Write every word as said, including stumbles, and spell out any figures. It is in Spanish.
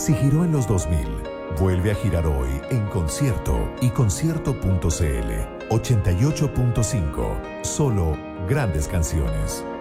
Si giró en los dos mil, vuelve a girar hoy en concierto y concierto punto c l. ochenta y ocho punto cinco. Solo grandes canciones.